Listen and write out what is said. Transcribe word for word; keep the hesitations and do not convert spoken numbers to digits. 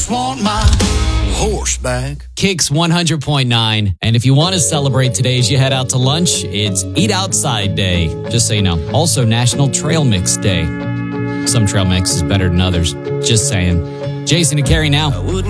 Want my horse back. Kicks one hundred point nine. And if you want to celebrate today as you head out to lunch, it's Eat Outside Day. Just so you know. Also National Trail Mix Day. Some trail mix is better than others. Just saying. Jason and Carrie now.